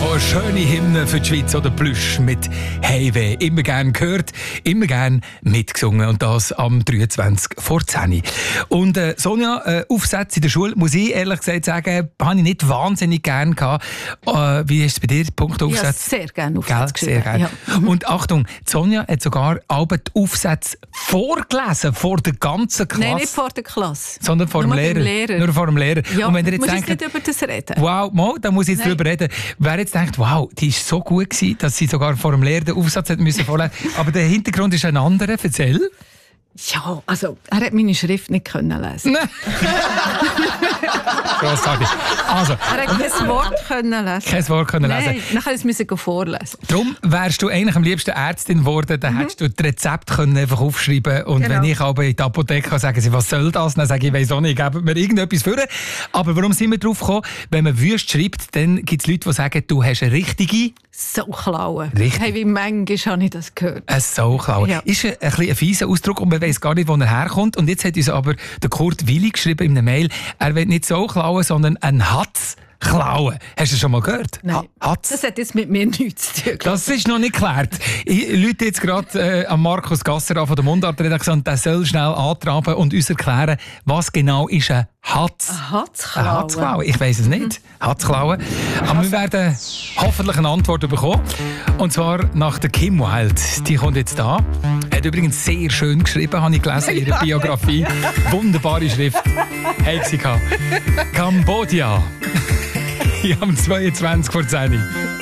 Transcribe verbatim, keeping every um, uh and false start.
Oh, schöne Hymne für die Schweiz oder Plüsch mit Heimweh. Immer gern gehört, immer gern mitgesungen. Und das am dreiundzwanzig vor zehn. Und äh, Sonja, äh, Aufsätze in der Schule, muss ich ehrlich gesagt sagen, habe ich nicht wahnsinnig gern gehabt. Äh, wie ist es bei dir, Punkt Aufsätze? Ja, sehr gerne Aufsätze geschrieben. Sehr gern. Ja. Und Achtung, Sonja hat sogar alle die Aufsätze vorgelesen, vor der ganzen Klasse. Nein, nicht vor der Klasse. Sondern vor dem Lehrer. Lehrer. Nur vor dem Lehrer. Ja, und wenn ihr jetzt muss denkt, ich nicht über das reden? Wow, Mo, da muss ich jetzt Nein. drüber reden. Wer jetzt denkt, wow, die ist so gut gewesen, dass sie sogar vor dem Lehrer den Aufsatz hat müssen vorlesen. Aber der Hintergrund ist ein anderer. Erzähl. Ja, also, er hat meine Schrift nicht können lesen. Grossartig. Also, Er hat kein Wort können lesen. kein Wort können lesen. Nein, nachher musste ich vorlesen. Darum wärst du eigentlich am liebsten Ärztin geworden, dann mhm. hättest du das Rezept können einfach aufschreiben und Genau. wenn ich aber in die Apotheke kann, sagen sie, was soll das? Dann sage ich, ich weiss auch nicht, geben mir irgendetwas vor. Aber warum sind wir drauf gekommen? Wenn man wüst schreibt, dann gibt es Leute, die sagen, du hast eine richtige... So klauen. Richtig. Hey, wie manchmal habe ich das gehört. Ein Sauklauen. Ja. Ist ein, ein, bisschen ein fieser Ausdruck und man weiss gar nicht, wo er herkommt. Und jetzt hat uns aber der Kurt Willi geschrieben in einer Mail, er will nicht so klauen, sondern ein Hatz klauen. Hast du das schon mal gehört? Nein, Ha- Hatz? das hat jetzt mit mir nichts zu tun. Das ist noch nicht geklärt. Ich rufe jetzt gerade äh, an Markus Gasser an von der Mundart-Redaktion. Der soll schnell antraben und uns erklären, was genau ist ein Hatz. Ein Hatz Ein klauen? Hatz klauen? Ich weiss es nicht. Hatz klauen. Aber wir werden hoffentlich eine Antwort bekommen. Und zwar nach der Kim Wilde. Die kommt jetzt da. Hat übrigens sehr schön geschrieben, habe ich gelesen, ihre Biografie. Wunderbare Schrift. Hat sie gehabt. Kambodscha. Ich am zweiundzwanzig vor zehn.